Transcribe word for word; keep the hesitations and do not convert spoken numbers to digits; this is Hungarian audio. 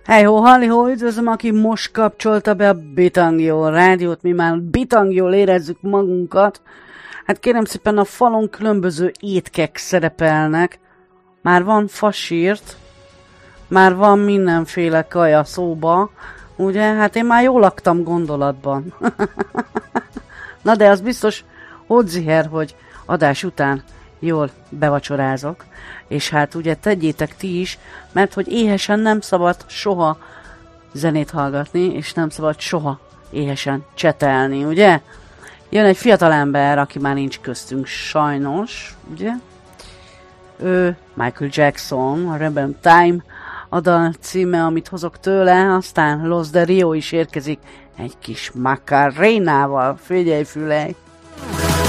Hejhó, halihó, üdvözlöm, aki most kapcsolta be a Bitangiol rádiót, mi már Bitangiol érezzük magunkat. Hát kérem szépen, a falon különböző étkek szerepelnek. Már van fasírt, már van mindenféle kaja szóba, ugye? Hát én már jól laktam gondolatban. Na de az biztos, hogy ziher, hogy adás után jól bevacsorázok. És hát ugye tegyétek ti is, mert hogy éhesen nem szabad soha zenét hallgatni, és nem szabad soha éhesen csetelni, ugye? Jön egy fiatalember, aki már nincs köztünk sajnos, ugye? Ő Michael Jackson, a Rebel Time a dal címe, amit hozok tőle, aztán Los de Rio is érkezik egy kis Macarénával, figyelj fülej!